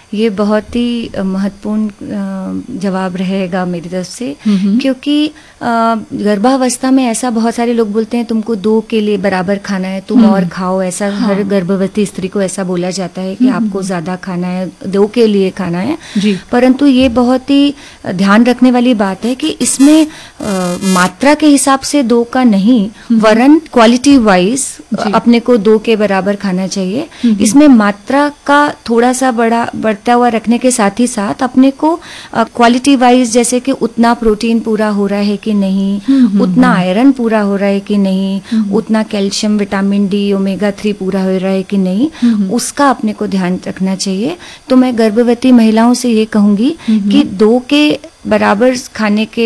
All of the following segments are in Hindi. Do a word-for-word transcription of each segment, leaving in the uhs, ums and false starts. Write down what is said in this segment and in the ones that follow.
ये बहुत ही महत्वपूर्ण जवाब रहेगा मेरी तरफ से, क्योंकि गर्भावस्था में ऐसा बहुत सारे लोग बोलते हैं तुमको दो के लिए बराबर खाना है, तुम और खाओ, ऐसा हाँ। हर गर्भवती स्त्री को ऐसा बोला जाता है कि आपको ज्यादा खाना है, दो के लिए खाना है जी। परंतु ये बहुत ही ध्यान रखने वाली बात है कि इसमें आ, मात्रा के हिसाब से दो का नहीं, वरन क्वालिटी वाइज अपने को दो के बराबर खाना चाहिए। इसमें मात्रा का थोड़ा सा बड़ा बढ़ता हुआ रखने के साथ ही साथ अपने को क्वालिटी वाइज, जैसे कि उतना प्रोटीन पूरा हो रहा है कि नहीं, उतना आयरन पूरा हो रहा है कि नहीं, उतना calcium, vitamin D, omega three पूरा हो रहा है कि नहीं, उसका अपने को ध्यान रखना चाहिए। तो मैं गर्भवती महिलाओं से ये कहूंगी कि दो के बराबर खाने के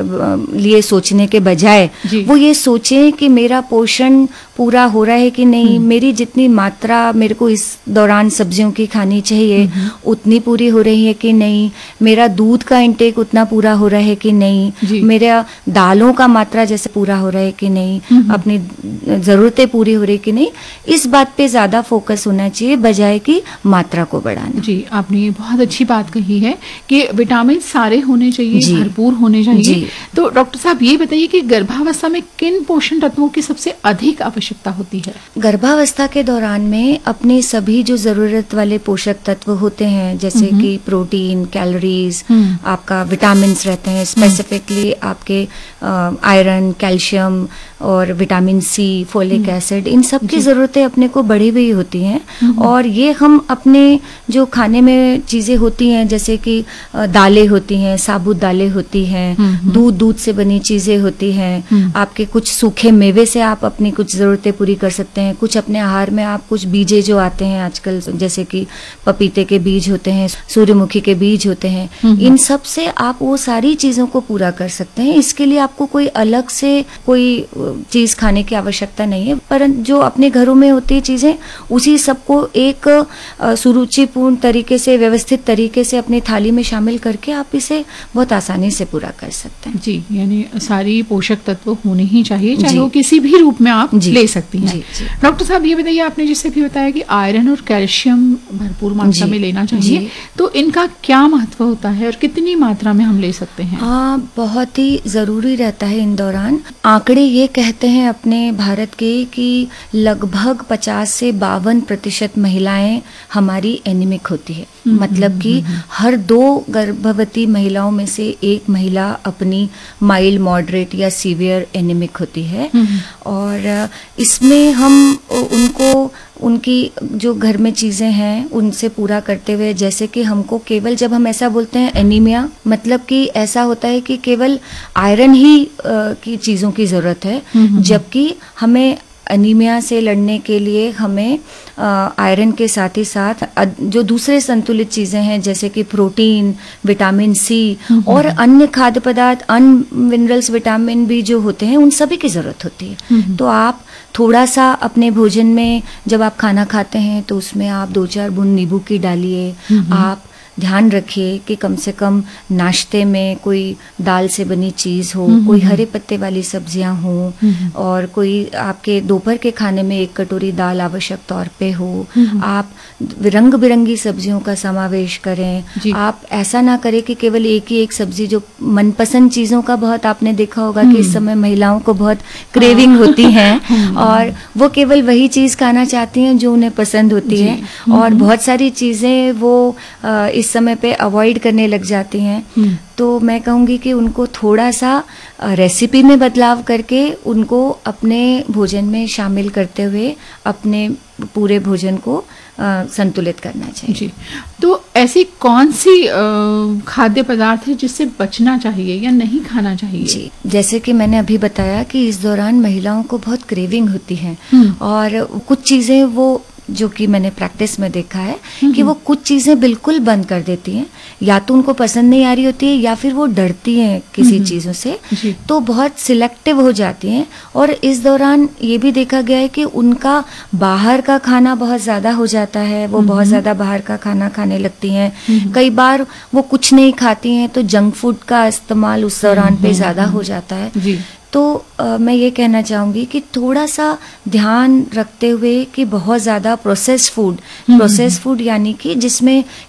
लिए सोचने के बजाय वो ये सोचें कि मेरा पोषण पूरा हो रहा है कि नहीं, मेरी जितनी मात्रा मेरे को इस दौरान सब्जियों की खानी चाहिए उतनी पूरी हो रही है कि नहीं, मेरा दूध का इंटेक उतना पूरा हो रहा है कि नहीं, मेरा दालों का मात्रा जैसे पूरा हो रहा है कि नहीं, अपनी जरूरतें पूरी हो रही कि नहीं, इस बात पे ज्यादा फोकस होना चाहिए बजाय कि मात्रा को बढ़ाना। जी, आपने बहुत अच्छी बात कही है कि विटामिन सारे होने चाहिए, भरपूर होने चाहिए। तो डॉक्टर साहब ये बताइए कि गर्भावस्था में किन पोषण तत्वों की सबसे अधिक आवश्यकता होती है? गर्भावस्था के दौरान में अपने सभी जो जरूरत वाले पोषक तत्व होते हैं, जैसे कि प्रोटीन, कैलोरीज, आपका विटामिन रहते हैं, स्पेसिफिकली आपके आयरन, कैल्शियम और विटामिन सी, फोलिक एसिड, इन सब की जरूरतें अपने को बढ़ी हुई होती हैं। और ये हम अपने जो खाने में चीजें होती हैं, जैसे कि दालें होती हैं, साबुत दालें होती हैं, दूध दूध से बनी चीजें होती हैं, आपके कुछ सूखे मेवे से आप अपनी कुछ जरूरतें पूरी कर सकते हैं। कुछ अपने आहार में आप कुछ बीजे जो आते हैं आजकल, जैसे कि पपीते के बीज होते हैं, सूर्यमुखी के बीज होते हैं, इन सब से आप वो सारी चीजों को पूरा कर सकते हैं। इसके लिए आपको कोई अलग से कोई चीज खाने की आवश्यकता नहीं है, परंतु जो अपने घरों में होती है चीजें, उसी सबको एक सुरुचिपूर्ण तरीके से, व्यवस्थित तरीके से अपनी थाली में शामिल करके आप इसे बहुत आसानी से पूरा कर सकते हैं। जी, यानी सारी पोषक तत्व होने ही चाहिए, चाहे वो किसी भी रूप में आप ले सकती हैं। डॉक्टर साहब ये बताइए, आपने जिससे भी बताया कि आयरन और कैल्शियम भरपूर मात्रा में लेना चाहिए, तो इनका क्या महत्व होता है और कितनी मात्रा में हम ले सकते हैं? हाँ, बहुत ही जरूरी रहता है इन दौरान। आंकड़े ये कहते हैं अपने भारत के कि लगभग पचास से बावन प्रतिशत महिलाएं हमारी एनीमिक होती है। मतलब कि हर दो गर्भवती महिलाओं में से एक महिला अपनी माइल्ड, मॉडरेट या सीवियर एनीमिक होती है। और इसमें हम उनको उनकी जो घर में चीजें हैं उनसे पूरा करते हुए, जैसे कि हमको केवल, जब हम ऐसा बोलते हैं एनीमिया, मतलब कि ऐसा होता है कि केवल आयरन ही आ, की चीजों की जरूरत है, जबकि हमें एनीमिया से लड़ने के लिए हमें आयरन के साथ ही साथ जो दूसरे संतुलित चीजें हैं, जैसे कि प्रोटीन, विटामिन सी और अन्य खाद्य पदार्थ, अन्य मिनरल्स, विटामिन भी जो होते हैं, उन सभी की जरूरत होती है। तो आप थोड़ा सा अपने भोजन में, जब आप खाना खाते हैं तो उसमें आप दो चार बूंद नींबू की डालिए। आप ध्यान रखिए कि कम से कम नाश्ते में कोई दाल से बनी चीज हो, कोई हरे पत्ते वाली सब्जियां हो, और कोई आपके दोपहर के खाने में एक कटोरी दाल आवश्यक तौर पे हो। आप रंग बिरंगी सब्जियों का समावेश करें। आप ऐसा ना करें कि केवल एक ही एक सब्जी, जो मनपसंद चीजों का बहुत आपने देखा होगा कि इस समय महिलाओं को बहुत क्रेविंग होती है और वो केवल वही चीज खाना चाहती हैं जो उन्हें पसंद होती है, और बहुत सारी चीजें वो इस समय पे अवॉइड करने लग जाती हैं। तो मैं कहूँगी कि उनको थोड़ा सा रेसिपी में बदलाव करके उनको अपने भोजन में शामिल करते हुए अपने पूरे भोजन को आ, संतुलित करना चाहिए। जी, तो ऐसी कौन सी खाद्य पदार्थ है जिससे बचना चाहिए या नहीं खाना चाहिए? जी, जैसे कि मैंने अभी बताया कि इस दौरान महिलाओं को बहुत क्रेविंग होती है, और कुछ चीजें वो, जो कि मैंने प्रैक्टिस में देखा है कि वो कुछ चीजें बिल्कुल बंद कर देती हैं, या तो उनको पसंद नहीं आ रही होती है या फिर वो डरती हैं किसी चीजों से, तो बहुत सिलेक्टिव हो जाती हैं। और इस दौरान ये भी देखा गया है कि उनका बाहर का खाना बहुत ज्यादा हो जाता है, वो बहुत ज्यादा बाहर का खाना खाने लगती हैं। कई बार वो कुछ नहीं खाती हैं तो जंक फूड का इस्तेमाल उस दौरान पे ज्यादा हो जाता है। तो आ, मैं ये कहना चाहूंगी कि थोड़ा सा ध्यान रखते हुए कि बहुत ज़्यादा प्रोसेस फूड, प्रोसेस फूड यानी कि जिसमें